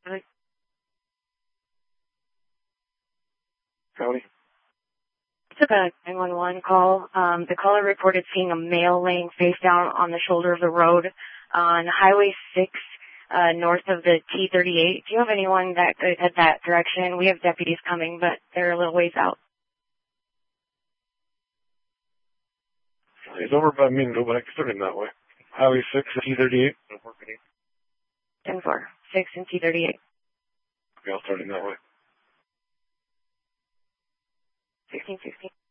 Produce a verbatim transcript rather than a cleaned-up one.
Really? County. Took a nine one one call. Um, the caller reported seeing a male laying face down on the shoulder of the road on Highway six, uh, north of the T thirty-eight. Do you have anyone that could head that direction? We have deputies coming, but they're a little ways out. He's over by me and go back starting that way. Highway six, T thirty-eight. ten four, six and T thirty-eight. Okay, I'll start in that way. sixteen sixteen.